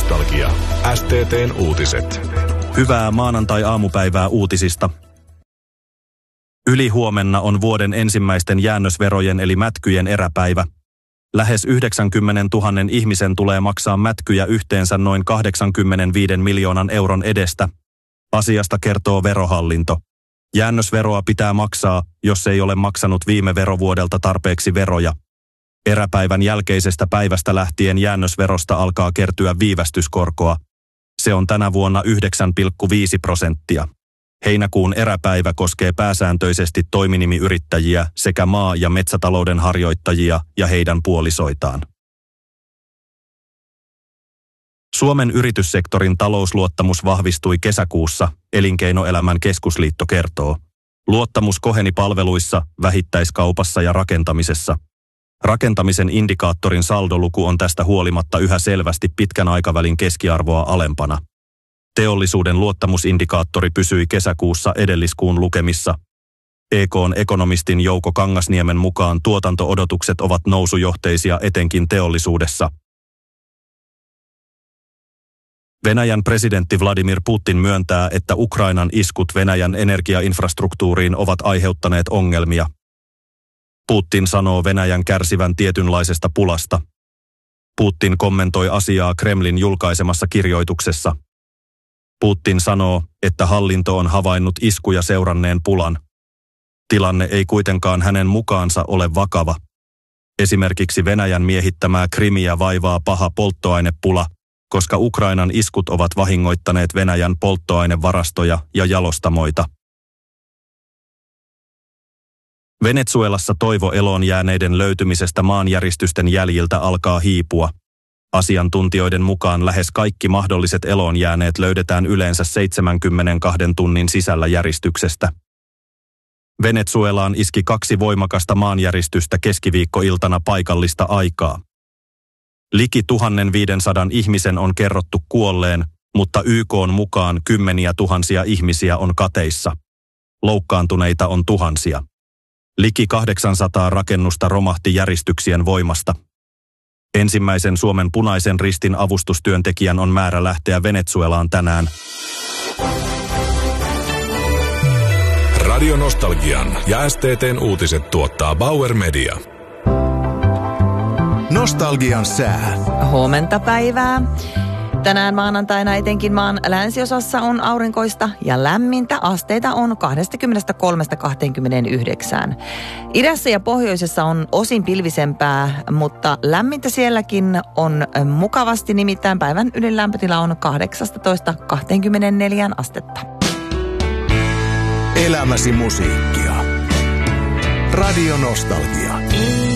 Nostalgia. STT:n uutiset. Hyvää maanantai-aamupäivää uutisista. Ylihuomenna on vuoden ensimmäisten jäännösverojen eli mätkyjen eräpäivä. Lähes 90 000 ihmisen tulee maksaa mätkyjä yhteensä noin 85 miljoonan euron edestä. Asiasta kertoo Verohallinto. Jäännösveroa pitää maksaa, jos ei ole maksanut viime verovuodelta tarpeeksi veroja. Eräpäivän jälkeisestä päivästä lähtien jäännösverosta alkaa kertyä viivästyskorkoa. Se on tänä vuonna 9,5%. Heinäkuun eräpäivä koskee pääsääntöisesti toiminimiyrittäjiä sekä maa- ja metsätalouden harjoittajia ja heidän puolisoitaan. Suomen yrityssektorin talousluottamus vahvistui kesäkuussa, Elinkeinoelämän keskusliitto kertoo. Luottamus koheni palveluissa, vähittäiskaupassa ja rakentamisessa. Rakentamisen indikaattorin saldoluku on tästä huolimatta yhä selvästi pitkän aikavälin keskiarvoa alempana. Teollisuuden luottamusindikaattori pysyi kesäkuussa edelliskuun lukemissa. EK:n ekonomistin Jouko Kangasniemen mukaan tuotanto-odotukset ovat nousujohteisia etenkin teollisuudessa. Venäjän presidentti Vladimir Putin myöntää, että Ukrainan iskut Venäjän energiainfrastruktuuriin ovat aiheuttaneet ongelmia. Putin sanoo Venäjän kärsivän tietynlaisesta pulasta. Putin kommentoi asiaa Kremlin julkaisemassa kirjoituksessa. Putin sanoo, että hallinto on havainnut iskuja seuranneen pulan. Tilanne ei kuitenkaan hänen mukaansa ole vakava. Esimerkiksi Venäjän miehittämää Krimiä vaivaa paha polttoainepula, koska Ukrainan iskut ovat vahingoittaneet Venäjän polttoainevarastoja ja jalostamoita. Venezuelassa toivo eloon jääneiden löytymisestä maanjäristysten jäljiltä alkaa hiipua. Asiantuntijoiden mukaan lähes kaikki mahdolliset eloon jääneet löydetään yleensä 72 tunnin sisällä järistyksestä. Venezuelaan iski 2 voimakasta maanjäristystä keskiviikkoiltana paikallista aikaa. Liki 1500 ihmisen on kerrottu kuolleen, mutta YK:n mukaan kymmeniä tuhansia ihmisiä on kateissa. Loukkaantuneita on tuhansia. Liki 800 rakennusta romahti järistyksien voimasta. Ensimmäisen Suomen Punaisen Ristin avustustyöntekijän on määrä lähteä Venezuelaan tänään. Radio Nostalgian ja STT:n uutiset tuottaa Bauer Media. Nostalgian sää. Huomenta päivää. Tänään maanantaina etenkin maan länsiosassa on aurinkoista ja lämmintä. Asteita on 23–29. Idässä ja pohjoisessa on osin pilvisempää, mutta lämmintä sielläkin on mukavasti. Nimittäin päivän ylin lämpötila on 18–24 astetta. Elämäsi musiikkia. Radio Nostalgia.